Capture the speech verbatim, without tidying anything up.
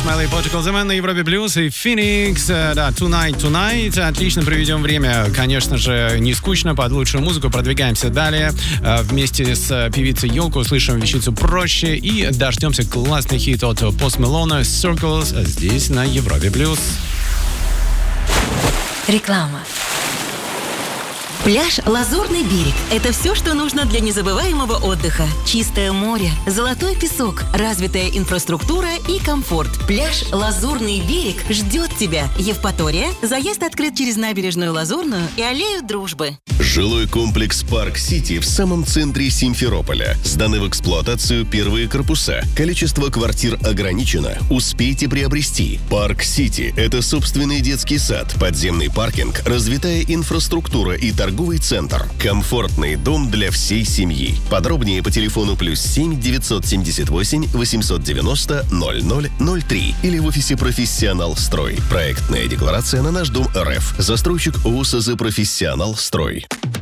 Marshmello и Portugal The Man на Европе Плюс и Phoenix. Да, Tonight, Tonight. Отлично проведем время. Конечно же, не скучно, под лучшую музыку. Продвигаемся далее. Вместе с певицей Йоко услышим вещицу «Проще» и дождемся классный хит от Post Malone «Circles» здесь на Европе Плюс. Реклама. Пляж «Лазурный берег» – это все, что нужно для незабываемого отдыха. Чистое море, золотой песок, развитая инфраструктура и комфорт. Пляж «Лазурный берег» ждет тебя. Евпатория. Заезд открыт через набережную Лазурную и аллею Дружбы. Жилой комплекс «Парк Сити» в самом центре Симферополя. Сданы в эксплуатацию первые корпуса. Количество квартир ограничено. Успейте приобрести. «Парк Сити» – это собственный детский сад, подземный паркинг, развитая инфраструктура и торговля. Торговый центр. Комфортный дом для всей семьи. Подробнее по телефону плюс семь девятьсот семьдесят восемь восемьсот девяносто ноль ноль ноль три или в офисе «Профессионал Строй». Проектная декларация на наш дом РФ. Застройщик ООО СЗ «Профессионал Строй».